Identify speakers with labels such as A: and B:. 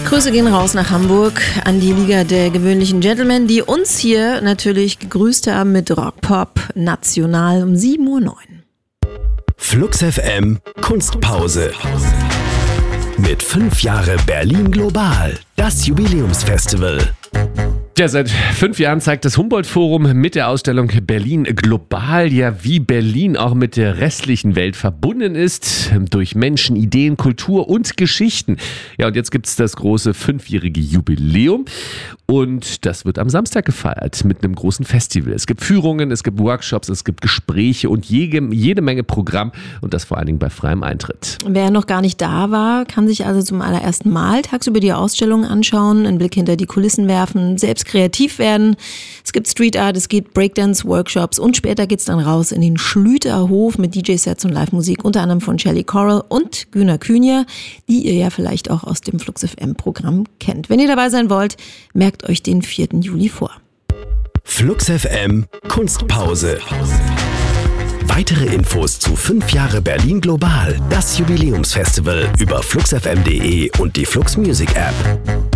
A: Grüße gehen raus nach Hamburg an die Liga der gewöhnlichen Gentlemen, die uns hier natürlich gegrüßt haben mit Rock-Pop National um 7:09 Uhr.
B: Flux FM Kunstpause. Mit 5 Jahre Berlin Global, das Jubiläumsfestival.
C: Ja, seit 5 Jahren zeigt das Humboldt-Forum mit der Ausstellung Berlin Global ja, wie Berlin auch mit der restlichen Welt verbunden ist, durch Menschen, Ideen, Kultur und Geschichten. Ja, und jetzt gibt es das große 5-jährige Jubiläum und das wird am Samstag gefeiert mit einem großen Festival. Es gibt Führungen, es gibt Workshops, es gibt Gespräche und jede Menge Programm und das vor allen Dingen bei freiem Eintritt.
A: Wer noch gar nicht da war, kann sich also zum allerersten Mal tagsüber die Ausstellung anschauen, einen Blick hinter die Kulissen werfen, selbst kreativ werden. Es gibt Street Art, es gibt Breakdance-Workshops und später geht's dann raus in den Schlüterhof mit DJ-Sets und Live-Musik, unter anderem von Shelly Coral und Güner Kühner, die ihr ja vielleicht auch aus dem Flux FM-Programm kennt. Wenn ihr dabei sein wollt, merkt euch den 4. Juli vor.
B: Flux FM Kunstpause. Weitere Infos zu 5 Jahre Berlin Global, das Jubiläumsfestival über fluxfm.de und die Flux Music App.